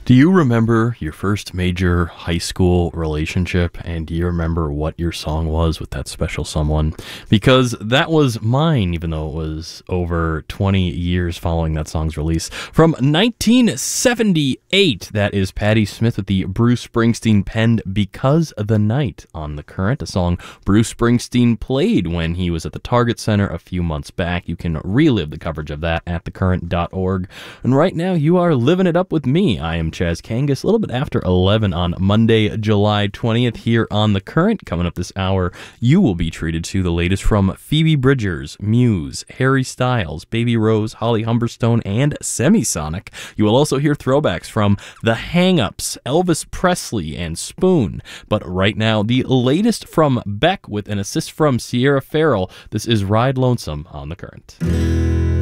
Do you remember your first major high school relationship, and do you remember what your song was with that special someone? Because that was mine, even though it was over 20 years following that song's release. From 1978, that is Patti Smith with the Bruce Springsteen penned Because the Night on The Current, a song Bruce Springsteen played when he was at the Target Center a few months back. You can relive the coverage of that at thecurrent.org. And right now, you are living it up with me. I am Chaz Kangas, a little bit after 11 on Monday, July 20th here on The Current. Coming up this hour, you will be treated to the latest from Phoebe Bridgers, Muse, Harry Styles, Baby Rose, Holly Humberstone, and Semisonic. You will also hear throwbacks from The Hang-Ups, Elvis Presley, and Spoon. But right now, the latest from Beck with an assist from Sierra Farrell. This is Ride Lonesome on The Current.